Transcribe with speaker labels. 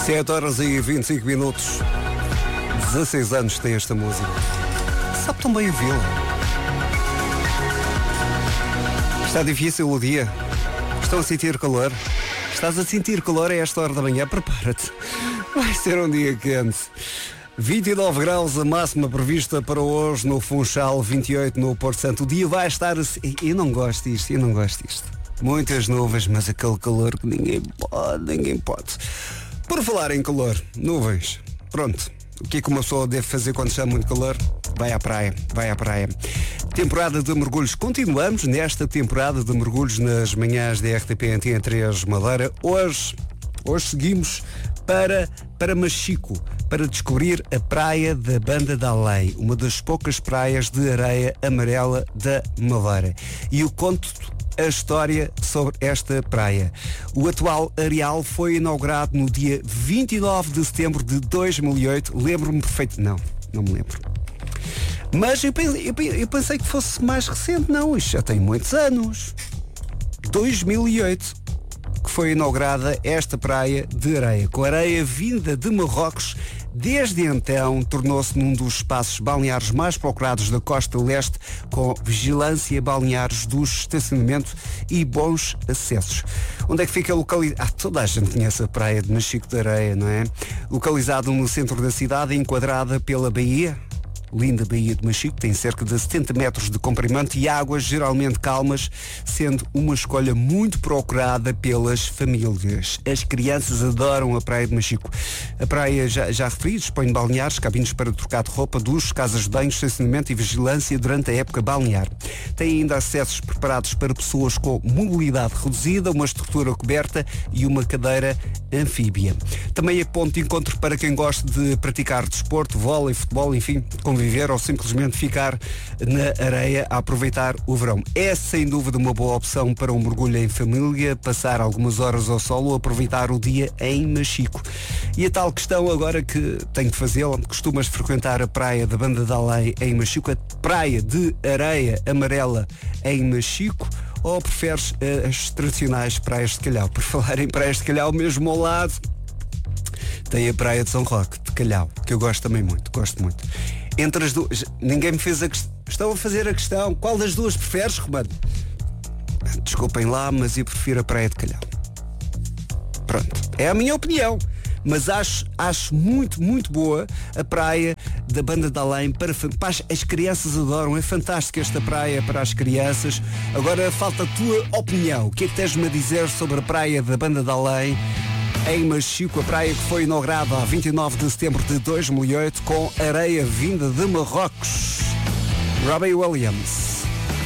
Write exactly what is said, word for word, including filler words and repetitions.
Speaker 1: sete horas e vinte e cinco minutos. dezasseis anos tem esta música. Sabe tão bem ouvi-la. Está difícil o dia. Estão a sentir calor. Estás a sentir calor a esta hora da manhã? Prepara-te. Vai ser um dia quente. vinte e nove graus a máxima prevista para hoje no Funchal, vinte e oito no Porto Santo. O dia vai estar assim. Eu não gosto disto, eu não gosto disto. Muitas nuvens, mas aquele calor que ninguém pode, ninguém pode. Por falar em calor, nuvens. Pronto. O que é que uma pessoa deve fazer quando está muito calor? Vai à praia, vai à praia. Temporada de mergulhos. Continuamos nesta temporada de mergulhos nas manhãs da R T P Antena três Madeira. Hoje, hoje seguimos para, para Machico, para descobrir a praia da Banda da Além, uma das poucas praias de areia amarela da Madeira. E eu conto a história sobre esta praia. O atual areal foi inaugurado no dia vinte e nove de setembro de dois mil e oito. Lembro-me perfeito. Não, não me lembro. Mas eu pensei, eu pensei que fosse mais recente. Não, isto já tem muitos anos. dois mil e oito que foi inaugurada esta praia de areia, com areia vinda de Marrocos. Desde então, tornou-se num dos espaços balneares mais procurados da costa leste, com vigilância balneares do estacionamento e bons acessos. Onde é que fica localizado? Ah, toda a gente conhece a praia de Machico de Areia, não é? Localizado no centro da cidade, enquadrada pela Baía, linda Baía de Machico, tem cerca de setenta metros de comprimento e águas geralmente calmas, sendo uma escolha muito procurada pelas famílias. As crianças adoram a praia de Machico. A praia, já, já referi, dispõe balneares, cabines para trocar de roupa, duches, casas de banho, estacionamento e vigilância durante a época balnear. Tem ainda acessos preparados para pessoas com mobilidade reduzida, uma estrutura coberta e uma cadeira anfíbia. Também é ponto de encontro para quem gosta de praticar desporto, vôlei, futebol, enfim, conviver ou simplesmente ficar na areia a aproveitar o verão. É sem dúvida uma boa opção para um mergulho em família, passar algumas horas ao sol ou aproveitar o dia em Machico. E a tal questão agora que tenho que fazê-la, costumas frequentar a praia da Banda da Além em Machico, a praia de areia amarela em Machico, ou preferes uh, as tradicionais praias de Calhau? Por falar em praias de Calhau, mesmo ao lado tem a praia de São Roque, de Calhau, que eu gosto também muito, gosto muito. Entre as duas, ninguém me fez a questão. Estão a fazer a questão. Qual das duas preferes, Romano? Desculpem lá, mas eu prefiro a praia de Calhau. Pronto, é a minha opinião. Mas acho, acho muito, muito boa a praia da Banda da Além. Para, para as, as crianças adoram, é fantástica esta praia para as crianças. Agora falta a tua opinião. O que é que tens-me a dizer sobre a praia da Banda da Além em Machico, a praia que foi inaugurada a vinte e nove de setembro de dois mil e oito com areia vinda de Marrocos? Robbie Williams.